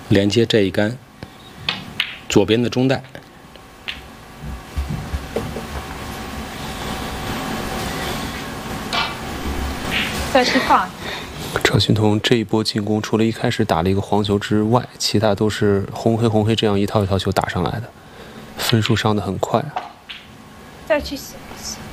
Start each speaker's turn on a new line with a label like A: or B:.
A: 连接这一杆左边的中带。
B: 35。
C: 赵心彤这一波进攻，除了一开始打了一个黄球之外，其他都是红黑红黑这样一套一套球打上来的，分数上的很快啊。
B: 再去洗。